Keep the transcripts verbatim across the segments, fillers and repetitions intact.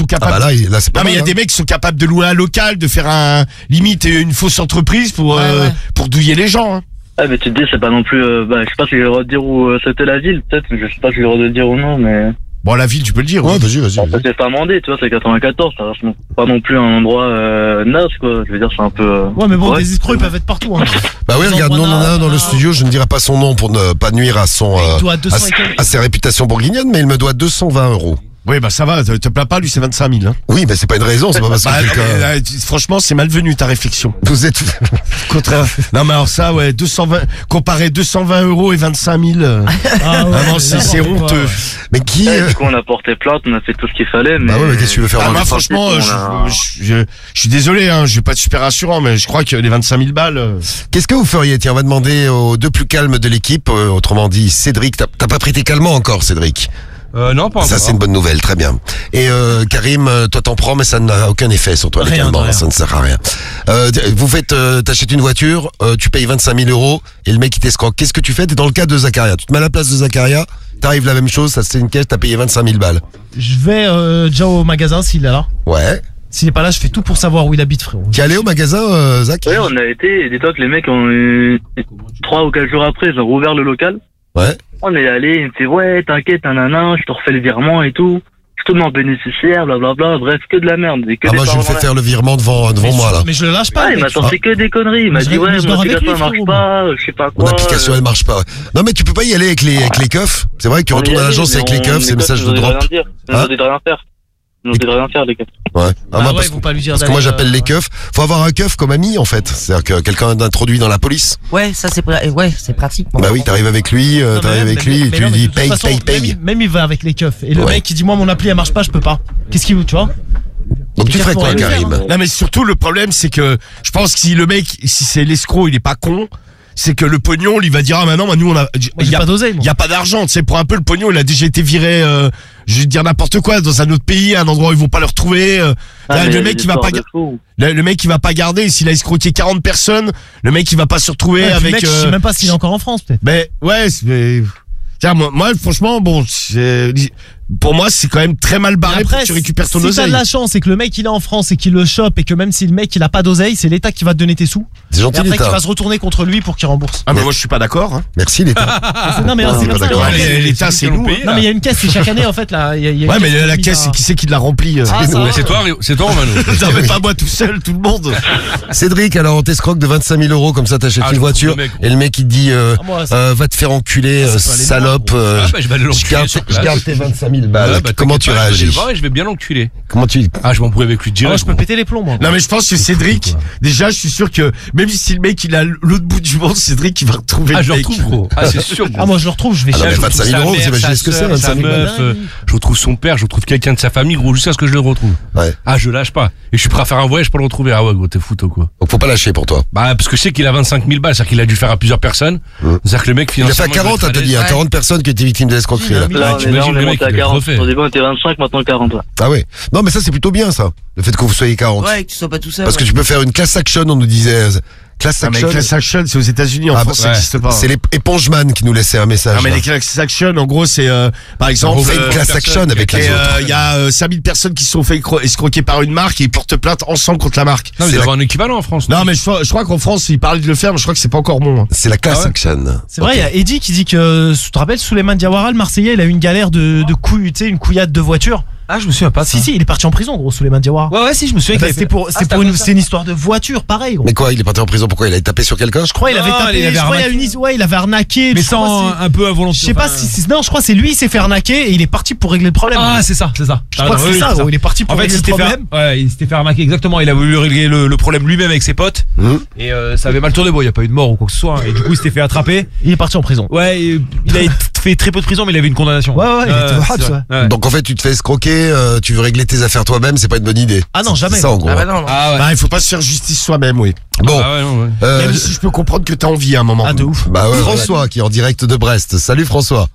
sont capables. Ah bah là, il- là c'est pas Non mais il y a mal, des hein. mecs qui sont capables de louer un local, de faire un limite une fausse entreprise pour Ouais, euh, ouais. pour douiller les gens. Hein. Ah, mais tu te dis, c'est pas non plus, euh, bah, je sais pas si j'ai le droit de dire où euh, c'était la ville, peut-être, je sais pas si j'ai le droit de le dire ou non, mais. Bon, la ville, tu peux le dire. Ouais, oui. vas-y, vas-y. Bon, vas-y. c'est pas Mandé, tu vois, c'est quatre-vingt-quatorze, ça reste non- pas non plus un endroit, euh, naze, quoi. Je veux dire, c'est un peu, euh... Ouais, mais bon, ouais. des escrocs, ils peuvent être partout. Hein. Bah oui, Ils regarde, en nous on en a un dans le prennent un. studio, je ne dirai pas son nom pour ne pas nuire à son, Il euh, doit deux à, cents et quelques. à ses réputations bourguignonnes, mais il me doit deux cent vingt euros. Oui, bah ça va, te, te plains pas, lui c'est vingt-cinq mille. Hein. Oui, mais c'est pas une raison, c'est pas parce que Bah, non, quelqu'un... mais, là, tu- franchement, c'est malvenu ta réflexion. Vous êtes... Contraire. Non mais alors ça, ouais, deux cent vingt, comparer deux cent vingt euros et vingt-cinq mille, euh, Ah ouais, vraiment c'est c'est n'importe quoi, honteux. ouais. Mais qui... Ouais, euh, du coup, on a porté plainte, on a fait tout ce qu'il fallait, mais. Bah ouais, mais qu'est-ce que tu veux faire Ah, dans moi le... franchement, euh, on a- je, je, je, je suis désolé, hein, je suis pas super rassurant, mais je crois que les vingt-cinq mille balles... euh, Qu'est-ce que vous feriez? Tiens, on va demander aux deux plus calmes de l'équipe, euh, autrement dit Cédric. T'as t'as pas pris tes calmants encore, Cédric? Euh, non, pas encore. Ça, c'est une bonne nouvelle, très bien. Et euh, Karim, euh, toi t'en prends, mais ça n'a aucun effet sur toi, les Rien, calmants, rien. ça ne sert à rien. Euh, vous faites, euh, t'achètes une voiture, euh, tu payes vingt-cinq mille euros, et le mec il t'escroque. Qu'est-ce que tu fais? T'es dans le cas de Zakaria. Tu te mets à la place de Zakaria, t'arrives la même chose, ça c'est une caisse, t'as payé vingt-cinq mille balles. Je vais euh, déjà au magasin s'il est là. Ouais. S'il est pas là, je fais tout pour savoir où il habite, frérot. Tu es allé au magasin, euh, Zach? Ouais, on a été, et dis-toi que les mecs ont eu, trois ou quatre jours après, ils ont rouvert le local. Ouais. On est allé, il me fait, ouais, t'inquiète, nanana, je te refais le virement et tout. Je te mets en bénéficiaire, blablabla, bref, que de la merde. Et que Ah, des moi je lui paroles fais en faire le virement devant, devant mais, moi je, là. mais je le lâche pas. Ah, le il m'a mec. sorti que des conneries. Il m'a Je dit, reste- ouais, je mon dors avec application lui, elle marche frérot. pas, je sais pas Mon quoi. application euh, elle marche pas. Non mais tu peux pas y aller avec les, avec les keufs. C'est vrai que tu on y retournes à allait, l'agence mais avec les on- keufs, c'est le message de ils nous ont drop. dit de rien dire. Ils nous Hein ont dit de rien faire. Ils nous ont dit de rien faire, les keufs. Ouais. Ah, Bah moi, ouais, parce, ils vont pas lui dire parce que d'aller, moi j'appelle euh, les keufs. Faut avoir un keuf comme ami en fait. C'est-à-dire que quelqu'un d'introduit dans la police. Ouais, ça c'est pra- ouais, c'est pratique. Bah oui, t'arrives avec lui, euh, Non, mais t'arrives même- avec mais- lui, et mais tu non, lui mais dis de toute paye, façon, paye, paye. Même, même il va avec les keufs. Et le Ouais. mec, il dit, moi, mon appli, elle marche pas, je peux pas. Qu'est-ce qu'il veut, tu vois? Donc tu Les ferais keufs quoi, pourraient le faire, Karim? hein. Non mais surtout le problème c'est que je pense que si le mec, si c'est l'escroc, il est pas con, c'est que le pognon, il va dire ah maintenant, bah, nous on a, Moi, il j'ai y a, pas d'oseille, moi. il y a pas d'argent, tu sais pour un peu le pognon, il a déjà été viré, euh, je vais te dire n'importe quoi dans un autre pays, un endroit où ils vont pas le retrouver. euh, Ah, là, mais le des mec il va pas, histoires de fous. le, le mec il va pas garder. S'il a escroqué quarante personnes, le mec il va pas se retrouver Ouais, puis avec. le mec, je euh, sais même pas s'il est encore en France, peut-être. Mais ouais, c'est- mais tiens moi, moi franchement bon, c'est- pour moi c'est quand même très mal barré pour que tu récupères ton si t'as oseille. de la chance et que le mec il est en France et qu'il le chope et que même si le mec il a pas d'oseille, c'est l'État qui va te donner tes sous. C'est Et gentil après qu'il l'État. va se retourner contre lui pour qu'il rembourse. Ah mais moi je suis pas d'accord. Hein. Merci l'État. non mais Ah, c'est pas comme ça. d'accord. il y a une Ouais, caisse. l'État c'est nous. hein. Non mais il y a une caisse, c'est chaque année en fait là. il y a- il y a une Ouais mais caisse la qui est caisse, mise qui c'est qui l'a remplie euh à- Ah, ça Mais va. c'est toi, c'est toi, Romano. Non mais pas moi tout seul, tout le monde. Cédric, alors on t'escroque de vingt-cinq mille euros, comme ça t'achètes Ah, une je voiture, fous le mec, et le mec il te dit euh, Ah, moi, ça- euh, va te faire enculer, euh, ça peut aller salope, loin, euh, Ah, bah, je vais aller je l'enculer garde, sur je place. garde tes vingt-cinq mille balles. Ouais, bah, Comment t'inquiète tu pas, je vais aller réagis? le voir et je vais bien l'enculer. Comment tu... Ah, je m'embrouille avec lui Ah, direct. je peux péter les plombs moi. Non mais je pense que Cédric, déjà je suis sûr que même si le mec il a l'autre bout du monde, Cédric il va retrouver Ah, le je le mec. retrouve, gros. Ah, c'est sûr. Ah moi je le retrouve, je vais Ah, non, chercher. mais vingt-cinq mille euros, vous imaginez ce que c'est, vingt-cinq mille meuf, euh, je retrouve son père, je retrouve quelqu'un de sa famille, gros, jusqu'à ce que je le retrouve. Ouais. Ah, je lâche pas. Et je suis prêt à faire un voyage pour le retrouver. Ah ouais, gros, t'es foutu, quoi. Donc faut pas lâcher pour toi. Bah, parce que je sais qu'il a vingt-cinq mille balles, c'est-à-dire qu'il a dû faire à plusieurs personnes. Mmh. C'est-à-dire que le mec Il a fait à financièrement, quarante, doit t'as être à dit, hein, l'aise. quarante personnes qui étaient victimes de l'escroquerie, là. Là, on est, là, t'imagines on le est mec, monté à il le quarante. refait. Au début, on était vingt-cinq, maintenant quarante. Ouais. Ah ouais. Non, mais ça, c'est plutôt bien, ça. Le fait que vous soyez quarante. Ouais, que tu sois pas tout seul. Parce que ouais. tu peux faire une class action, on nous disait. euh, Class Ah, mais action. les class action c'est aux États-Unis, en Ah, France ça ouais. n'existe pas. C'est les Épongeman qui nous laissaient un message. Non mais là. les class action en gros c'est euh, par On exemple fait une euh, class action avec et, les autres. euh, il y a euh, cinq mille personnes qui se sont fait escro- escroquer par une marque et ils portent plainte ensemble contre la marque. Non, mais il C'est doit y la- avoir un équivalent en France. Non mais je, crois- je crois qu'en France ils parlaient de le faire mais je crois que c'est pas encore bon. Hein. C'est la class Ah ouais. action. C'est vrai, il y a Eddie qui dit que, tu te rappelles, Souleymane Diawara, le Marseillais, il a eu une galère de, de couille, tu sais, une couillade de voiture. Ah, je me souviens pas de ça. Si, si, il est parti en prison, gros, Souleymane Diawara. Ouais, ouais, si, je me souviens Bah, qu'il c'était pour, c'est Ah, pour c'est une, ça. c'est une histoire de voiture, pareil, gros. Mais quoi, il est parti en prison, pourquoi? Il a tapé sur quelqu'un? Je crois il avait Non, tapé, il avait je crois il y a arnaqué. une his- ouais, il avait arnaqué. Mais je crois sans c'est- un peu à volonté. Je sais pas enfin, si c'est, non, je crois que c'est lui, il s'est fait arnaquer et il est parti pour régler le problème. Ah, c'est ça, c'est ça. je crois que c'est ça, gros, il est parti pour En fait, il régler le s'était fait, problème. ouais, il s'était fait arnaquer exactement. Il a voulu régler le, le problème lui-même avec ses potes. Mmh. Et euh, ça avait mal tourné. Bon, il y a pas eu de mort ou quoi que ce soit. hein. Et du coup, il s'était fait attraper. Il est parti en prison. Ouais, et il a fait très peu de prison, mais il avait une condamnation. Ouais, ouais, il était au c'est Habs, vrai. ouais. Ouais. Donc en fait, tu te fais escroquer, euh, tu veux régler tes affaires toi-même, c'est pas une bonne idée. Ah non, jamais. C'est ça en gros. Ah bah non, non. Ah ouais. Bah il faut pas se faire justice soi-même oui. Bon, Ah ouais, non, ouais. euh, Même si je peux comprendre que t'as envie à un moment. Ah, de ouf. bah ouais, François qui est en direct de Brest. Salut François.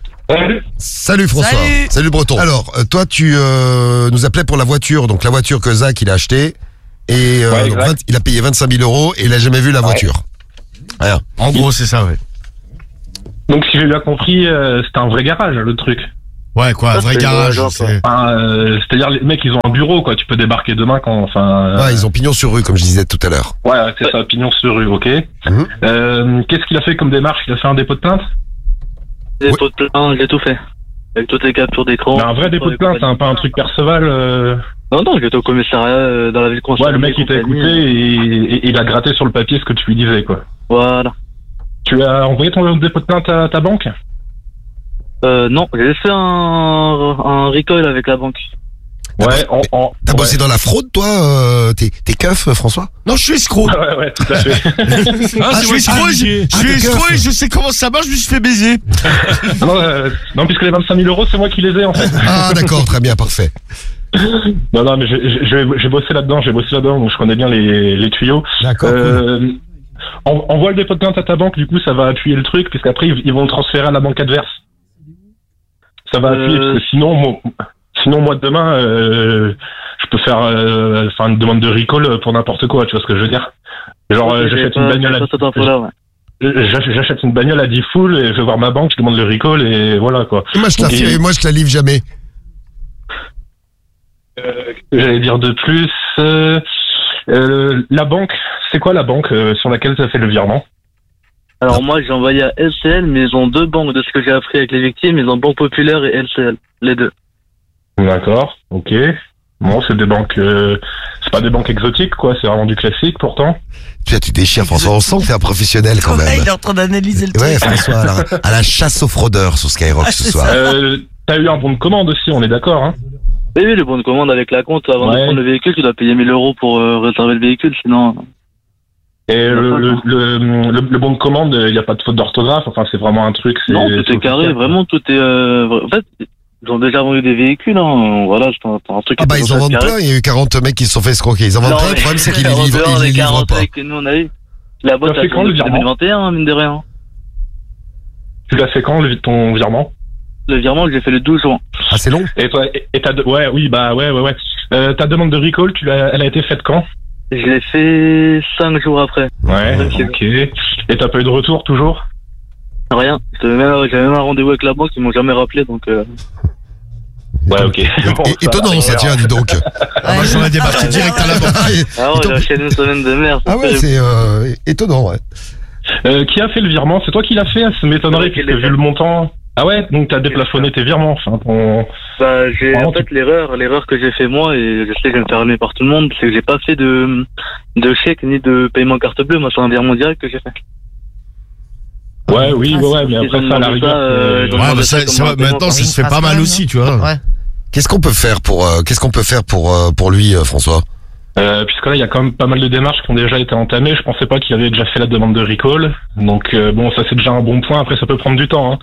Salut François. Salut. Breton. Alors, euh, toi tu euh, nous appelais pour la voiture, donc la voiture que Zach il a achetée et euh, Ouais, donc exact. vingt il a payé vingt-cinq mille euros et il a jamais vu la voiture. Rien. En gros c'est ça ouais. Donc si j'ai bien compris, euh, c'était un vrai garage le truc. Ouais, quoi, un Ça, vrai c'est garage. genre, c'est- Enfin, euh, c'est-à-dire les mecs ils ont un bureau quoi, tu peux débarquer demain quand enfin euh, Ouais, ils ont pignon sur rue, comme je disais tout à l'heure. ouais, ouais, c'est ça, pignon sur rue, ok. Mhm. Euh, qu'est-ce qu'il a fait comme démarche? Il a fait un dépôt de plainte? Dépôt de plainte, j'ai tout fait. Avec toutes les captures d'écran. Mais un vrai dépôt de plainte, hein, pas un truc Perceval. Euh... Non, non, j'étais au commissariat euh, dans la ville Ouais, le mec il t'a écouté et, et- et il a gratté sur le papier ce que tu lui disais quoi. Voilà. Tu as envoyé ton dépôt de plainte à ta banque? Euh, non, j'ai fait un, un recall avec la banque. Ouais, en, en, T'as ouais. bossé dans la fraude, toi euh, T'es t'es keuf, euh, François? Non, je suis escroc. Ouais, ouais, tout à fait. Ah, je suis escroc, je, je Ah, suis t'es escroc keuf. et je sais comment ça marche, je me suis fait baiser. non, euh, non, puisque les vingt-cinq mille euros, c'est moi qui les ai en fait. Ah, d'accord, très bien, parfait. Non, non, mais j'ai- j'ai j'ai bossé là-dedans, j'ai bossé là-dedans, donc je connais bien les, les tuyaux. D'accord, cool. Euh, en- envoie le dépôt de plainte à ta banque, du coup, ça va appuyer le truc, puisqu'après, ils, ils vont le transférer à la banque adverse. Ça va appuyer, Euh. parce que sinon, moi, sinon, moi, demain, euh, je peux faire euh, faire une demande de recall pour n'importe quoi, tu vois ce que je veux dire? Genre, euh, j'achète une bagnole à... Cette info-là, ouais. J'ach- J'achète une bagnole à dix full et je vais voir ma banque, je demande le recall et voilà quoi. Moi, je te la, Ok. fais- moi, je te la livre jamais. Euh, J'allais dire de plus. Euh, euh, la banque, c'est quoi la banque euh, sur laquelle tu as fait le virement? Alors moi, j'ai envoyé à L C L, mais ils ont deux banques de ce que j'ai appris avec les victimes. Ils ont Banque Populaire et L C L, les deux. D'accord, ok. Bon, c'est des banques, euh, c'est pas des banques exotiques quoi, c'est vraiment du classique pourtant. Tu, tu déchires, François. On sent que t'es un professionnel quand Ouais, même. il est en train d'analyser le Ouais, truc. François, à la, à la chasse aux fraudeurs sur Skyrock Ah, ce c'est soir. Euh, T'as eu un bon de commande aussi, on est d'accord, hein? Oui, oui, le bon de commande avec la compte. Avant Ouais. de prendre le véhicule, tu dois payer mille euros pour euh, réserver le véhicule, sinon... Et le, le, le, le, le bon de commande, il n'y a pas de faute d'orthographe, enfin c'est vraiment un truc. c'est- Non, tout c'est est carré, officiel. vraiment, tout est... Euh... En fait, ils ont déjà vendu des véhicules, hein. Voilà, c'est un, un truc... Ah qui bah est ils en vendent carré. plein, il y a eu quarante mecs qui se sont fait escroquer. Ils en vendent Non, plein, le mais- problème c'est qu'ils les en livrent, dehors ils les des livrent quarante pas. mecs que nous on a eu. La boîte Ça a fait fait quand, le depuis virement deux mille vingt et un, mine de rien. Tu l'as fait quand le, ton virement? Le virement, je l'ai fait le douze juin. Ah c'est long. Et toi, et, et ta de- ouais, oui, bah ouais, ouais, ouais. Euh, ta demande de recall, tu l'as, elle a été faite quand? Je l'ai fait cinq jours après. Ouais, Ok. ok. Et t'as pas eu de retour toujours? Rien. J'avais même, j'avais même un rendez-vous avec la banque, ils m'ont jamais rappelé, donc... Euh... Ouais, ok. Bon, É- Étonnant ça, tiens, dis donc. Ah, moi, j'aurais débarqué direct à la banque. Ah Ils ouais, t'ont- j'ai enchaîné une semaine de merde. Ah ouais, c'est euh, étonnant, ouais. Euh, qui a fait le virement? C'est toi qui l'as fait? Ça m'étonnerait Ouais, puisque qui l'a vu fait. le montant. Ah ouais, donc t'as déplafonné tes virements. Enfin, ton... Bah, j'ai, Vraiment, en fait, l'erreur, l'erreur que j'ai fait moi, et je sais que je vais me faire aimer par tout le monde, c'est que j'ai pas fait de, de chèque ni de paiement carte bleue. Moi, c'est un virement direct que j'ai fait. Ouais, oui, ouais, ouais, mais Ils après ont ça, à la demandé rigueur. ça, euh, c'est- ils ont Ouais, demandé bah, ça ça, comme ça un va, paiement maintenant, par ça se fait pas mal aussi, tu vois. Ouais. Qu'est-ce qu'on peut faire pour euh, qu'est-ce qu'on peut faire pour euh, pour lui, euh, François? Euh, puisque là, il y a quand même pas mal de démarches qui ont déjà été entamées. Je pensais pas qu'il avait déjà fait la demande de recall. Donc, euh, bon, ça c'est déjà un bon point. Après, ça peut prendre du temps. Hein.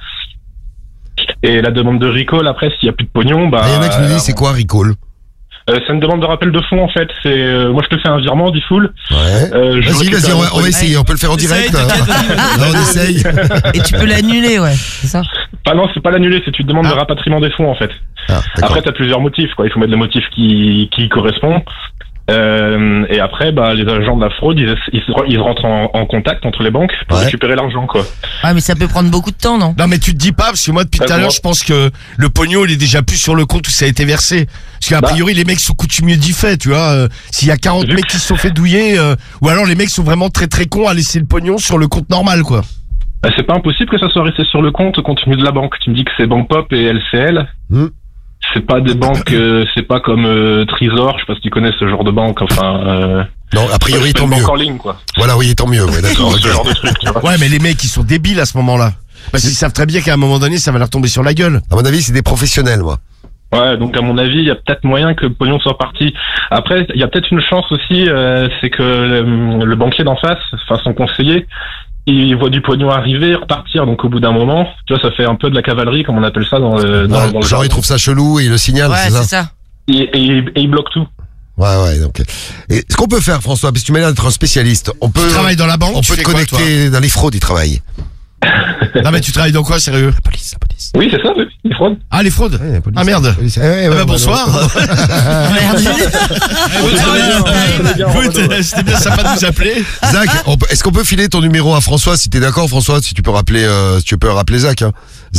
Et la demande de recall, après, s'il y a plus de pognon, bah... Ah, il y en a qui nous disent c'est quoi recall? euh, c'est une demande de rappel de fonds, en fait. C'est euh, moi, je te fais un virement, dit full. Ouais. Euh, je Vas-y, récupère vas-y, on va, mon on va essayer, on peut le faire en direct. Essaye, hein. t'inquiète. Là, on essaye. Et tu peux l'annuler, ouais. C'est ça. Ah non, c'est pas l'annuler, c'est une demande Ah. de rapatriement des fonds, en fait. Ah, d'accord. Après, t'as plusieurs motifs, quoi. Il faut mettre le motif qui, qui correspond. Euh, et après, bah, les agents de la fraude, ils, ils, se- ils rentrent en, en contact entre les banques pour Ouais. récupérer l'argent, quoi. Ouais, mais ça peut prendre beaucoup de temps, non? Non mais tu te dis pas, parce que moi depuis Pas tout à moi. l'heure je pense que le pognon il est déjà plus sur le compte où ça a été versé. Parce qu'a Bah. priori les mecs sont coutumiers du fait, tu vois. euh, S'il y a quarante Vu mecs que- qui se sont fait douiller, euh, ou alors les mecs sont vraiment très très cons à laisser le pognon sur le compte normal quoi. Bah, c'est pas impossible que ça soit resté sur le compte compte tenu de la banque. Tu me dis que c'est Banque Pop et L C L. Hmm. C'est pas des banques, euh, c'est pas comme euh, Trésor. Je sais pas si tu connais ce genre de banque. Enfin, euh, Non, a priori c'est pas tant une mieux. banque en ligne, quoi. Voilà, oui, tant mieux, ouais, d'accord. Ce ok. genre de truc, tu vois. Ouais mais les mecs ils sont débiles à ce moment-là. Parce qu'ils savent très bien qu'à un moment donné ça va leur tomber sur la gueule. À mon avis, c'est des professionnels, moi. Ouais, donc à mon avis, il y a peut-être moyen que le pognon soit parti. Après, il y a peut-être une chance aussi, euh, c'est que le, le banquier d'en face, enfin son conseiller, il voit du pognon arriver, repartir. Donc au bout d'un moment, tu vois, ça fait un peu de la cavalerie, comme on appelle ça dans le dans, Ouais, dans le genre, jargon. ils trouvent ça chelou et ils le signalent, Ouais, c'est ça? c'est ça. Et, et, et il bloque tout. Ouais, ouais, donc. Et ce qu'on peut faire, François, parce que tu m'as l'air d'être un spécialiste, on peut, Tu travailles dans la banque, on tu peut fais te quoi, toi connecter dans les fraudes, ils travaillent. Non mais tu travailles dans quoi sérieux? La police, la police. Oui, c'est ça, oui, les fraudes. Ah les fraudes. Ouais, la police, Ah merde. la police. Eh, ouais, Ah ouais, bah ouais, bonsoir. Écoute, c'était bien sympa de nous appeler. Zach, on peut- est-ce qu'on peut filer ton numéro à François si t'es d'accord, François, si tu peux rappeler, euh, si tu peux rappeler Zach, hein. Zach,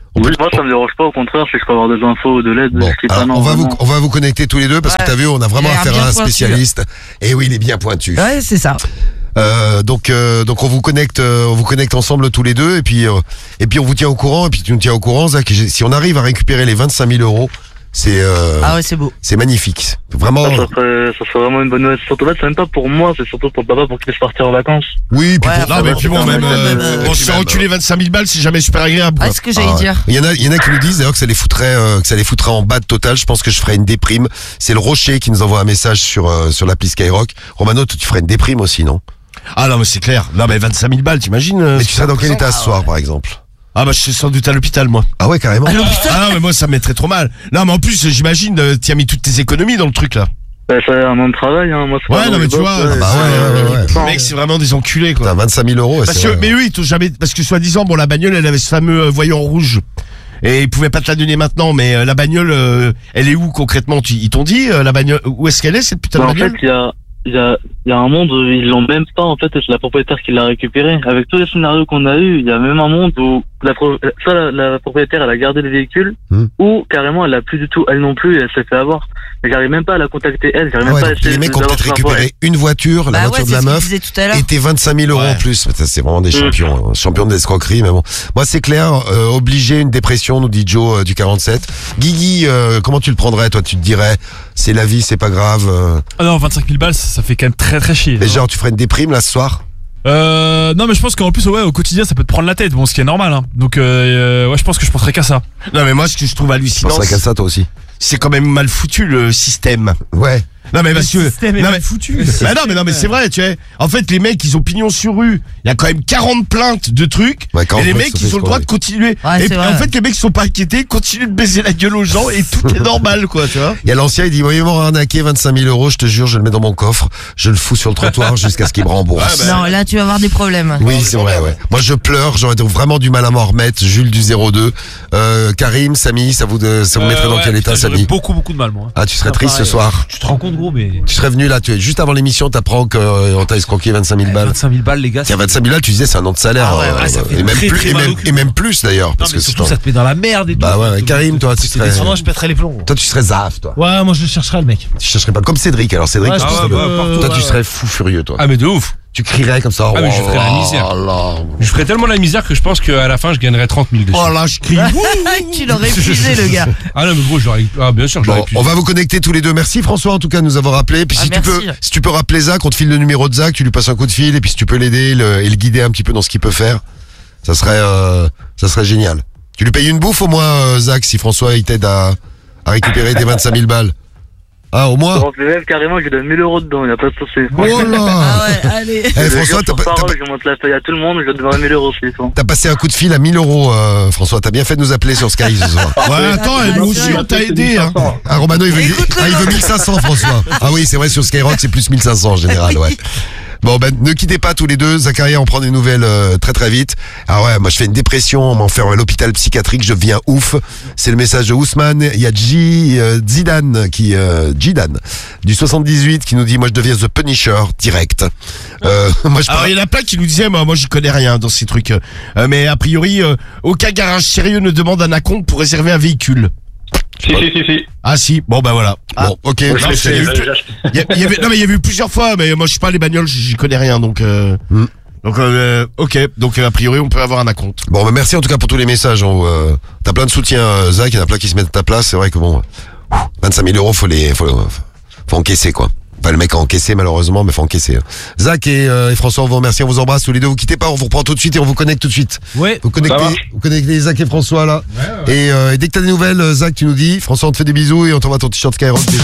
Oui, moi ça me dérange pas, au contraire, si je peux avoir des infos ou de l'aide. Bon, je dis pas alors, non, on va vous vraiment. on va vous connecter tous les deux parce Ouais. que t'as vu, on a vraiment Il a affaire l'air à un bien pointu. spécialiste. Et oui, il est bien pointu. Ouais, c'est ça. Euh, donc euh, donc on vous connecte euh, on vous connecte ensemble tous les deux et puis euh, et puis on vous tient au courant et puis tu nous tiens au courant, Zach. Et j'ai- si on arrive à récupérer les vingt-cinq mille euros, c'est euh, Ah ouais, c'est beau. c'est magnifique. Vraiment. Ça, ça serait, ça serait vraiment une bonne nouvelle. Surtout là, c'est même pas pour moi, c'est surtout pour le papa pour qu'il puisse partir en vacances. Oui, puis Ouais, pour- Non, Ah mais ouais, puis bon, c'est même, pas mal, euh, même, euh, bon, et se puis même, reculer vingt-cinq mille balles, c'est jamais super agréable. Ah, quoi. c'est ce que j'allais Ah ouais. dire. Il y en a, il y en a qui nous disent d'ailleurs que ça les foutrait, euh, que ça les foutrait en bas de total. Je pense que je ferais une déprime. C'est le Rocher qui nous envoie un message sur euh, sur l'appli Skyrock. Romano, toi, tu ferais une déprime aussi, non? Ah non, mais c'est clair. Non, mais vingt-cinq mille balles, t'imagines euh, Mais tu serais dans quel état Ah ce soir, ouais. par exemple? Ah bah je suis sans doute à l'hôpital, moi. Ah ouais, carrément. À l'hôpital. Ah non, mais moi ça me mettrait trop mal. Non, mais en plus, j'imagine, euh, tu as mis toutes tes économies dans le truc là. Bah, c'est un an de travail, hein. Moi, c'est Ouais, pas non, mais le tu boss, vois, ouais, bah c'est- ouais, ouais, ouais, ouais. Les mecs, c'est vraiment des enculés, quoi. T'as vingt-cinq mille euros. ouais, Parce c'est que, vrai. mais eux, ils t'ont jamais, parce que soi-disant, bon, la bagnole, elle avait ce fameux euh, voyant rouge. Et ils pouvaient pas te la donner maintenant, mais euh, la bagnole, euh, elle est où concrètement? Tu- Ils t'ont dit, euh, la bagnole, où est-ce qu'elle est, cette putain de Bah, en fait, bagnole? il y a, il y a, il y a un monde où ils l'ont même pas, en fait, et c'est la propriétaire qui l'a récupéré. Avec tous les scénarios qu'on a eu, il y a même un monde où la, pro- soit la, la propriétaire, elle a gardé le véhicule, Hmm. ou carrément, elle l'a plus du tout, elle non plus, et elle s'est fait avoir. Mais j'arrive même pas à la contacter, elle, j'arrive Ah même ouais, pas à donc essayer les mecs de- ont d'avoir peut-être son info, récupéré une voiture, la Bah voiture ouais, de c'est la ce qu'il meuf, disait tout à l'heure. et tes vingt-cinq mille euros Ouais. en plus. Putain, c'est vraiment des champions, hein, champions de l'escroquerie, mais bon. Moi, c'est clair, euh, obligé une dépression, nous dit Joe euh, du quarante-sept. Guigui, euh, comment tu le prendrais, toi? Tu te dirais, c'est la vie, c'est pas grave. euh, Ah non, vingt-cinq mille balles, ça, ça fait quand même très très chier. Et genre, tu ferais une déprime là ce soir? Euh, non, mais je pense qu'en plus, ouais, au quotidien, ça peut te prendre la tête, bon, ce qui est normal, hein. Donc, euh, ouais, je pense que je penserais qu'à ça. Non, mais moi, ce que je trouve Tu hallucinant, penserais qu'à ça, toi aussi? c'est quand même mal foutu, le système. Ouais. Non, mais parce Le que, système est non, mal mais, foutu. bah non, mais non, mais c'est vrai, tu sais. En fait, les mecs, ils ont pignon sur rue. Il y a quand même quarante plaintes de trucs. Ouais, quarante et les mecs mecs, se ils fait ont le droit de escroquer. continuer. Ouais, et c'est en vrai. fait, les mecs, ils sont pas inquiétés, continuent de baiser la gueule aux gens et tout est normal, quoi, tu vois. Il y a l'ancien, il dit, moi, ils m'ont arnaqué vingt-cinq mille euros, je te jure, je le mets dans mon coffre, je le fous sur le trottoir jusqu'à ce qu'il me rembourse. Ouais, bah, Non, là, tu vas avoir des problèmes. Oui, c'est vrai, ouais. Moi, je pleure, j'aurais vraiment du mal à m'en remettre. Jules du zéro deux. Euh, Karim, Samy, ça vous, de- ça vous mettrait dans quel état, J'aurais Samy? beaucoup beaucoup de mal, moi. Ah, tu serais Ah, triste ce pareil, soir. Tu te rends compte, gros, mais. Tu serais venu là, tu es juste avant l'émission, t'apprends qu'on t'a escroqué vingt-cinq mille balles. vingt-cinq mille balles, les gars. Tiens, vingt-cinq mille balles, tu disais, c'est un an de salaire. Ah ouais, euh, ouais, ça fait et, même très, plus, très et, mal même, au cul. et même plus d'ailleurs. Non, Parce mais que c'est surtout, ça te met dans la merde et tout. Bah ouais, ouais, Karim, toi, tu C'est serais, des- Moi, je pèterais les plombs. toi, tu serais zaf, toi. Ouais, moi, je chercherais le mec. Tu chercherais pas comme Cédric. Alors, Cédric, Ouais, tu je serais pense le- que- toi, ouais, tu ouais. serais fou furieux, toi. Ah, mais de ouf. Tu crierais comme ça. Ah, mais je ferais la misère. Oh là. Je ferais tellement la misère que je pense qu'à la fin, je gagnerais trente mille dessus. Oh là, je crie. Tu l'aurais épuisé, le gars. Ah non, mais gros, j'aurais. Ah, bien sûr, j'aurais Bon, pu. on va vous connecter tous les deux. Merci François en tout cas de nous avoir appelé. Puis Ah, si tu merci. peux, si tu peux rappeler Zach, on te file le numéro de Zach, tu lui passes un coup de fil et puis si tu peux l'aider le- et le guider un petit peu dans ce qu'il peut faire, ça serait, euh, ça serait génial. Tu lui payes une bouffe au moins, euh, Zach, si François il t'aide à, à récupérer tes vingt-cinq mille balles. Ah, au moins. Dans le rêve, carrément, je lui donne mille euros dedans, y a pas de souci. Oh là. Ah ouais, allez. Eh, Je François, jure t'as sur pas- t'as parole, pas- je monte la feuille à tout le monde, je donnerai mille euros, c'est tout. t'as passé un coup de fil à mille euros, euh, François. T'as bien fait de nous appeler sur Sky ce soir. Ouais, attends, Ah, nous c'est aussi, vrai. on t'a aidé, hein. Ah, Romano, il veut, Écoute-le. ah, il veut mille cinq cents, François. Ah oui, c'est vrai, sur Skyrock, c'est plus mille cinq cents en général, ouais. Bon, ben, ne quittez pas tous les deux. Zacharia, on prend des nouvelles euh, très très vite. Ah ouais, moi je fais une dépression, on m'enferme à l'hôpital psychiatrique, je deviens ouf. C'est le message de Ousmane. Il y a J, euh, Zidane, qui, euh, Jidan, du soixante-dix-huit, qui nous dit, moi je deviens The Punisher, direct. Euh, moi je Alors, il y en a plein qui nous disaient, moi, moi, j'y connais rien dans ces trucs. Euh, mais a priori, euh, aucun garage sérieux ne demande un acompte pour réserver un véhicule. Si, si, si, si. Ah si, bon bah voilà. Bon, ok. Moi, je je l'ai laisse fait, aller. j'ai acheté. Il y, a- il y avait, non mais il y avait eu plusieurs fois, mais moi je sais pas les bagnoles, j'y connais rien, donc. Euh, Hmm. Donc euh, ok, donc euh, a priori on peut avoir un acompte. Bon, bah, merci en tout cas pour tous les messages. On, euh, t'as plein de soutien, euh, Zach. Il y en a plein qui se mettent à ta place. C'est vrai que bon, euh, vingt-cinq mille euros, faut les, faut, faut encaisser quoi. Pas le mec a encaissé malheureusement, mais faut encaisser. hein. Zach et, euh, et François, on vous remercie, on vous embrasse tous les deux. Vous quittez pas, on vous reprend tout de suite et on vous connecte tout de suite. Ouais. Vous connectez, Ça marche. vous connectez Zach et François là. Et, euh, et dès que t'as des nouvelles, euh, Zach, tu nous dis. François, on te fait des bisous et on t'envoie ton t-shirt Skyrock déjà.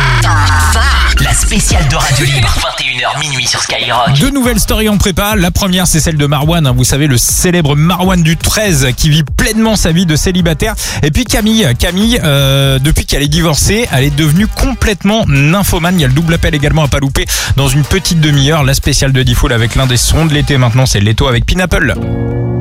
La spéciale de Radio Libre, vingt et une heures minuit sur Skyrock. Deux nouvelles stories en prépa. La première, c'est celle de Marwan. hein. Vous savez, le célèbre Marwan du treize qui vit pleinement sa vie de célibataire. Et puis Camille, Camille, euh, depuis qu'elle est divorcée, elle est devenue complètement nymphomane. Il y a le double appel également à pas louper dans une petite demi-heure. La spéciale de Diffoul avec l'un des sons de l'été maintenant, c'est Leto avec Pineapple.